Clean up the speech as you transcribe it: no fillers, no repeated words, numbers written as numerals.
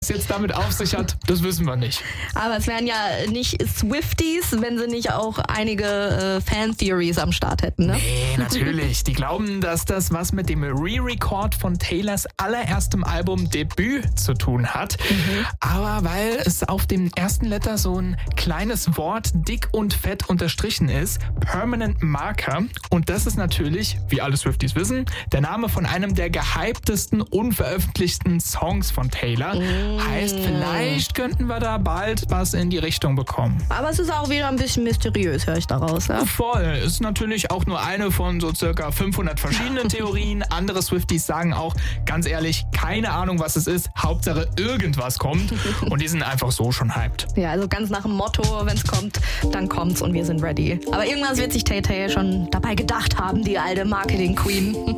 es jetzt damit auf sich hat, das wissen wir nicht. Aber es wären ja nicht Swifties, wenn sie nicht auch einige Fan-Theories am Start hätten, ne? Nee, natürlich. Die glauben, dass das was mit dem Re-Record von Taylors allererstem Album Debüt zu tun hat. Aber weil es auf dem ersten Letter so ein kleines Wort dick und fett unterstrichen ist, Permanent Marker. Und das ist natürlich, wie alle Swifties wissen, der Name von einem der gehyptesten unveröffentlichten Songs von Taylor. Heißt, vielleicht könnten wir da bald was in die Richtung bekommen. Aber es ist auch wieder ein bisschen mysteriös, höre ich daraus. Ja? Voll. Ist natürlich auch nur eine von so circa 500 verschiedenen Theorien. Andere Swifties sagen auch, ganz ehrlich, keine Ahnung, was es ist. Hauptsache irgendwas kommt. Und die sind einfach so schon hyped. Ja, also ganz nach dem Motto, wenn es kommt, dann kommt's und wir sind ready. Aber irgendwas wird sich Tay Tay schon dabei gedacht haben, die alte Marketing-Queen.